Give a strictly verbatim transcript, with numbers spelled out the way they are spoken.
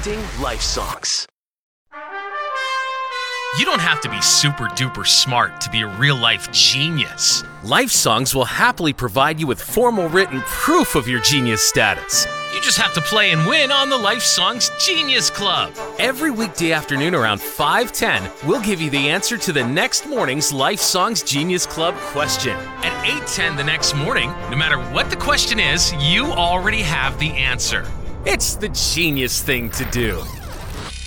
Collecting Life Songs. You don't have to be super duper smart to be a real-life genius. Life Songs will happily provide you with formal written proof of your genius status. You just have to play and win on the Life Songs Genius Club. Every weekday afternoon around five ten, we'll give you the answer to the next morning's Life Songs Genius Club question. At eight ten the next morning, no matter what the question is, you already have the answer. It's the genius thing to do.